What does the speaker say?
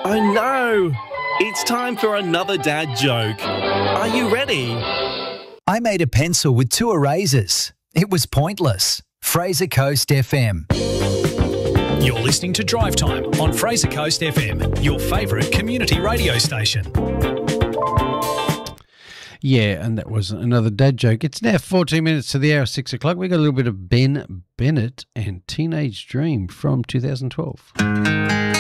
Oh no! It's time for another dad joke. Are you ready? I made a pencil with 2 erasers. It was pointless. Fraser Coast FM. You're listening to Drive Time on Fraser Coast FM, your favourite community radio station. Yeah, and that was another dad joke. It's now 14 minutes to the hour, 6 o'clock. We got a little bit of Ben Bennett and Teenage Dream from 2012.